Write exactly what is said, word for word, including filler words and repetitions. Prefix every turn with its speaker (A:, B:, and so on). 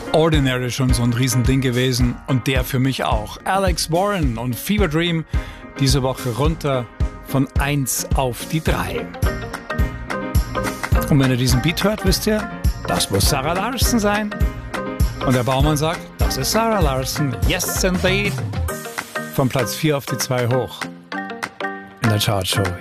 A: Ordinary schon so ein Riesending gewesen und der für mich auch. Alex Warren und Fever Dream diese Woche runter von eins auf die drei. Und wenn ihr diesen Beat hört, wisst ihr, das muss Sarah Larsson sein. Und der Baumann sagt, das ist Sarah Larsson. Yes, indeed. Von Platz vier auf die zwei hoch in der Chartshow.